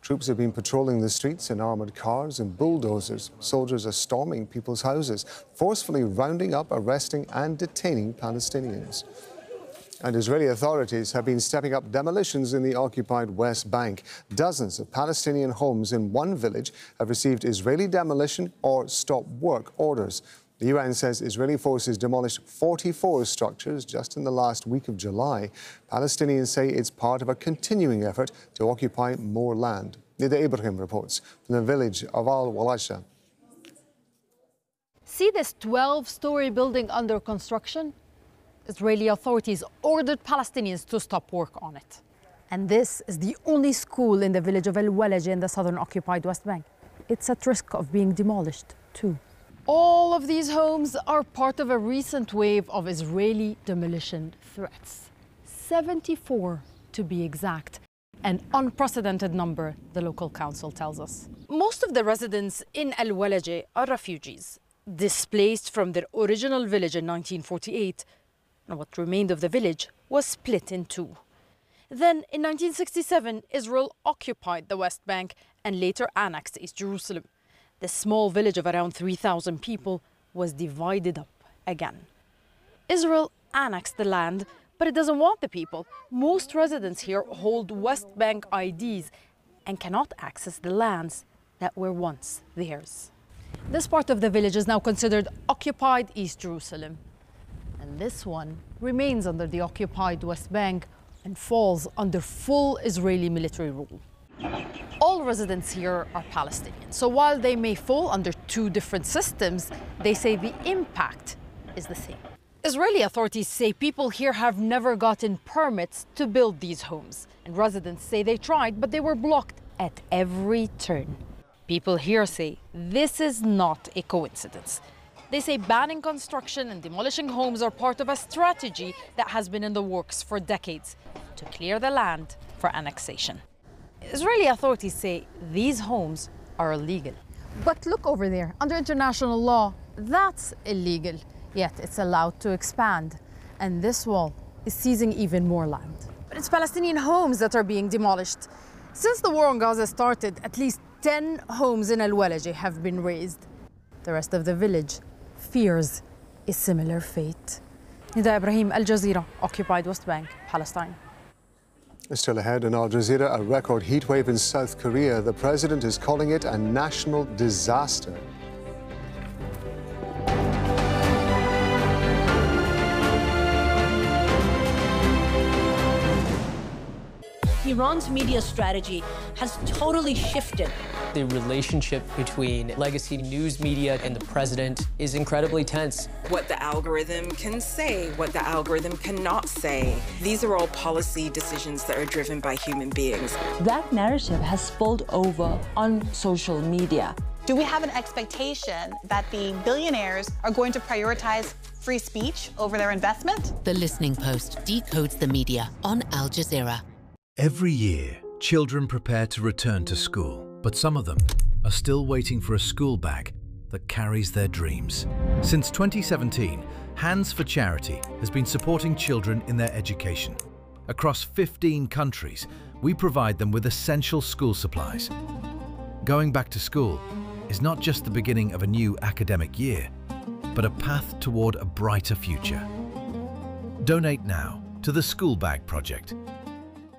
Troops have been patrolling the streets in armoured cars and bulldozers. Soldiers are storming people's houses, forcefully rounding up, arresting and detaining Palestinians. And Israeli authorities have been stepping up demolitions in the occupied West Bank. Dozens of Palestinian homes in one village have received Israeli demolition or stop work orders. The UN says Israeli forces demolished 44 structures just in the last week of July. Palestinians say it's part of a continuing effort to occupy more land. Nida Ibrahim reports from the village of Al-Walasha. See this 12-story building under construction? Israeli authorities ordered Palestinians to stop work on it. And this is the only school in the village of Al-Walaj in the southern occupied West Bank. It's at risk of being demolished, too. All of these homes are part of a recent wave of Israeli demolition threats. 74 to be exact. An unprecedented number, the local council tells us. Most of the residents in Al-Walaj are refugees, displaced from their original village in 1948. And what remained of the village was split in two. Then, in 1967, Israel occupied the West Bank and later annexed East Jerusalem. The small village of around 3,000 people was divided up again. Israel annexed the land, but it doesn't want the people. Most residents here hold West Bank IDs and cannot access the lands that were once theirs. This part of the village is now considered occupied East Jerusalem. And this one remains under the occupied West Bank and falls under full Israeli military rule. All residents here are Palestinian, so while they may fall under two different systems, they say the impact is the same. Israeli authorities say people here have never gotten permits to build these homes, and residents say they tried, but they were blocked at every turn. People here say this is not a coincidence. They say banning construction and demolishing homes are part of a strategy that has been in the works for decades to clear the land for annexation. Israeli authorities say these homes are illegal. But look over there, under international law, that's illegal. Yet it's allowed to expand. And this wall is seizing even more land. But it's Palestinian homes that are being demolished. Since the war on Gaza started, at least 10 homes in Al-Walaj have been razed. The rest of the village fears a similar fate. Nida Ibrahim, Al Jazeera, occupied West Bank, Palestine. Still ahead in Al Jazeera, a record heatwave in South Korea. The president is calling it a national disaster. Iran's media strategy has totally shifted. The relationship between legacy news media and the president is incredibly tense. What the algorithm can say, what the algorithm cannot say. These are all policy decisions that are driven by human beings. That narrative has spilled over on social media. Do we have an expectation that the billionaires are going to prioritize free speech over their investment? The Listening Post decodes the media on Al Jazeera. Every year, children prepare to return to school, but some of them are still waiting for a school bag that carries their dreams. Since 2017, Hands for Charity has been supporting children in their education. Across 15 countries, we provide them with essential school supplies. Going back to school is not just the beginning of a new academic year, but a path toward a brighter future. Donate now to the School Bag Project